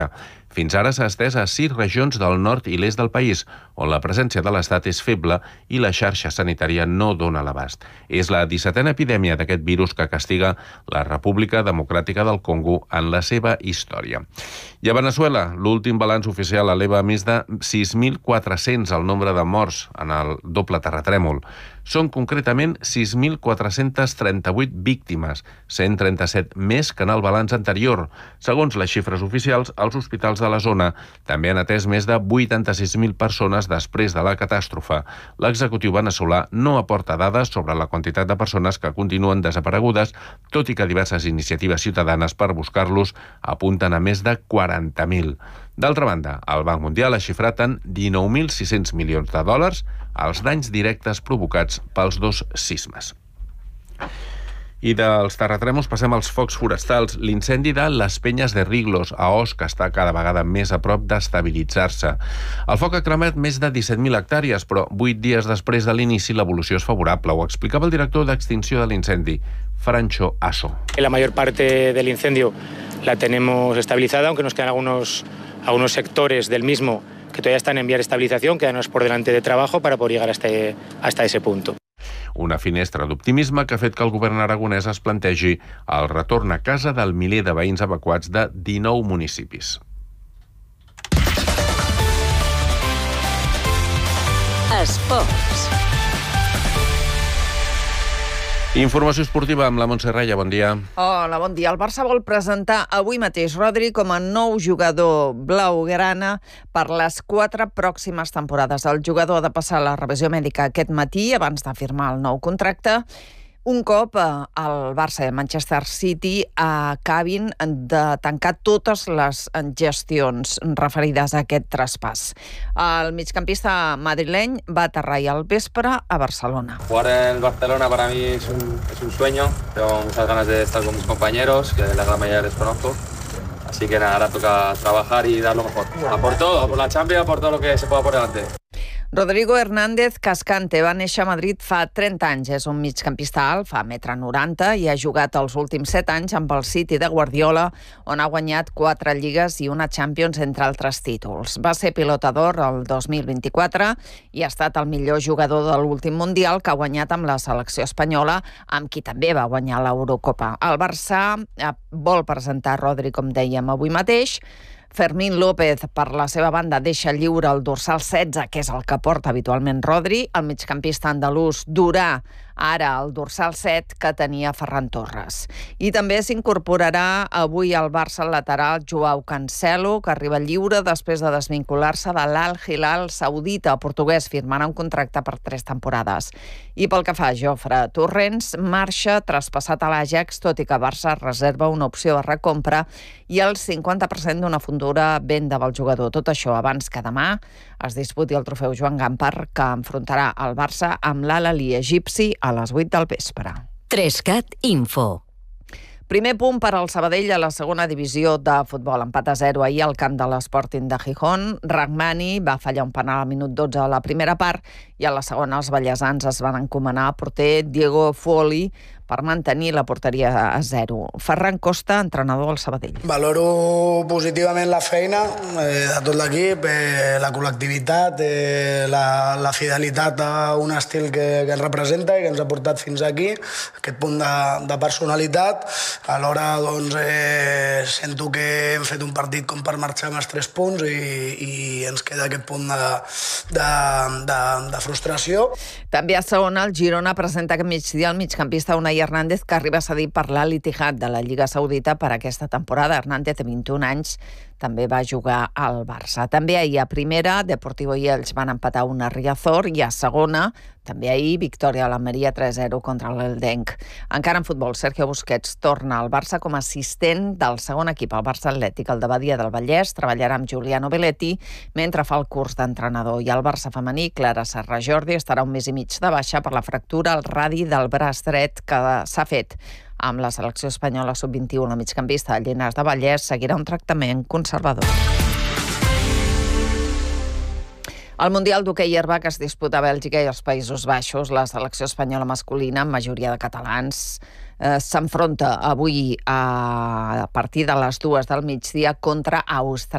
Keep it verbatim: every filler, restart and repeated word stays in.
Fins ara s'ha estès a sis regions del nord i l'est del país, on la presència de l'Estat és feble i la xarxa sanitària no dona l'abast. És la dissetena epidèmia d'aquest virus que castiga la República Democràtica del Congo en la seva història. I a Veneçuela, l'últim balanç oficial eleva a més de sis mil quatre-cents el nombre de morts en el doble terratrèmol. Són concretament sis mil quatre-cents trenta-vuit víctimes, cent trenta-set més que en el balanç anterior. Segons les xifres oficials, els hospitals de la zona també han atès més de vuitanta-sis mil persones després de la catàstrofe. L'executiu veneçolà no aporta dades sobre la quantitat de persones que continuen desaparegudes, tot i que diverses iniciatives ciutadanes per buscar-los apunten a més de quaranta mil. D'altra banda, el Banc Mundial ha xifrat en dinou mil sis-cents milions de dòlars els danys directes provocats pels dos sismes. I dels terratrèmols passem als focs forestals. L'incendi de les Penyes de Riglos, a Os, que està cada vegada més a prop d'estabilitzar-se. El foc ha cremat més de disset mil hectàrees, però vuit dies després de l'inici l'evolució és favorable. Ho explicava el director d'extinció de l'incendi, Francho Aso. La mayor parte del incendio la tenemos estabilizada, aunque nos quedan algunos, algunos sectores del mismo que todavía están en vía de estabilización, quedanos por delante de trabajo para poder llegar hasta, hasta ese punto. Una finestra d'optimisme que ha fet que el govern aragonès es plantegi el retorn a casa del miler de veïns evacuats de dinou municipis. Esports. Informació esportiva amb la Montse Reia, bon dia. Hola, bon dia. El Barça vol presentar avui mateix Rodri com a nou jugador blaugrana per les quatre pròximes temporades. El jugador ha de passar la revisió mèdica aquest matí abans de firmar el nou contracte. Un cop el Barça i el Manchester City acabin de tancar totes les gestions referides a aquest traspàs. El migcampista madrileny va aterrar al vespre a Barcelona. Jugar en el Barcelona para mí es un, es un sueño. Tengo muchas ganas de estar con mis compañeros, que la gran mayoría les conozco. Así que nada, ahora toca trabajar y dar lo mejor. A por todo, por la Champions, por todo lo que se pueda por delante. Rodrigo Hernández Cascante va néixer a Madrid fa trenta anys. És un migcampista alt, fa un metre noranta, i ha jugat els últims set anys amb el City de Guardiola, on ha guanyat quatre lligues i una Champions, entre altres títols. Va ser pilota d'or el dos mil vint-i-quatre i ha estat el millor jugador de l'últim Mundial, que ha guanyat amb la selecció espanyola, amb qui també va guanyar l'Eurocopa. El Barça vol presentar Rodri, com dèiem, avui mateix. Fermín López, per la seva banda, deixa lliure el dorsal setze, que és el que porta habitualment Rodri. El migcampista andalús durà ara el dorsal set que tenia Ferran Torres. I també s'incorporarà avui al Barça el lateral Joao Cancelo, que arriba lliure després de desvincular-se de l'Al Hilal saudita. El portuguès firmarà un contracte per tres temporades. I pel que fa a Jofre Torrents, marxa traspassat a l'Ajax, tot i que Barça reserva una opció de recompra i el cinquanta per cent d'una futura venda del jugador. Tot això abans que demà es disputi el trofeu Joan Gampar, que enfrontarà el Barça amb l'Al-Ahly egipci a les vuit del vespre. Trescat Info. Primer punt per al Sabadell a la segona divisió de futbol. Empat a zero ahir al camp de l'Sporting de Gijón. Rahmani va fallar un penal al minut dotze a la primera part i a la segona els ballesans es van encomanar al porter Diego Fuoli per mantenir la porteria a zero. Ferran Costa, entrenador del Sabadell. Valoro positivament la feina eh, de tot l'equip, eh, la col·lectivitat, eh, la, la fidelitat a un estil que, que ens representa i que ens ha portat fins aquí, aquest punt de, de personalitat. Alhora doncs, eh, sento que hem fet un partit com per marxar amb els tres punts i, i ens queda aquest punt de, de, de, de frustració. També a segona, el Girona presenta aquest migdia el migcampista Unai Hernández, que arriba a cedir per l'Al-Ittihad de la Lliga Saudita per aquesta temporada. Hernández, de vint-i-un anys, també va jugar al Barça. També ahir a primera, Deportivo i Elx van empatar una a Riazor, i a segona, també ahir, victòria a l'Almeria tres a zero contra l'Eldenc. Encara en futbol, Sergio Busquets torna al Barça com a assistent del segon equip, el Barça Atlètic. El de Badia del Vallès treballarà amb Giuliano Belletti mentre fa el curs d'entrenador. I el Barça femení, Clara Serra Jordi, estarà un mes i mig de baixa per la fractura al radi del braç dret que s'ha fet amb la selecció espanyola sub vint-i-u. La migcampista de Llinars de Vallès seguirà un tractament conservador. El Mundial d'hoquei herba que es disputa a Bèlgica i els Països Baixos, la selecció espanyola masculina, amb majoria de catalans, eh, s'enfronta avui a, a partir de les dues del migdia contra Austràlia.